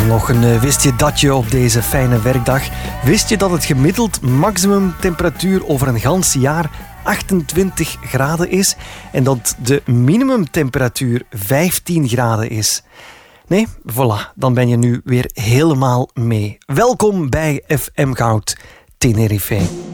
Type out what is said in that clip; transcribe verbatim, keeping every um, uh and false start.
Dan nog een uh, wist je datje op deze fijne werkdag. Wist je dat het gemiddeld maximumtemperatuur over een gans jaar achtentwintig graden is en dat de minimumtemperatuur vijftien graden is? Nee, voilà, dan ben je nu weer helemaal mee. Welkom bij F M Goud Tenerife.